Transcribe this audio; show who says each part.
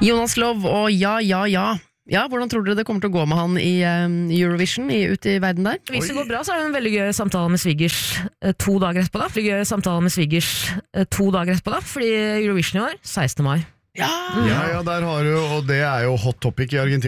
Speaker 1: Jonas Love og ja. Ja, hvordan tror dere det kommer til å gå med han i Eurovision ute i verden der?
Speaker 2: Hvis det går bra, så er det en veldig gøy samtale med svigers 2 dager etterpå da. Fordi Eurovision i år, 16. mai.
Speaker 3: Ja, der har du, og det er jo hot topic i Argentina.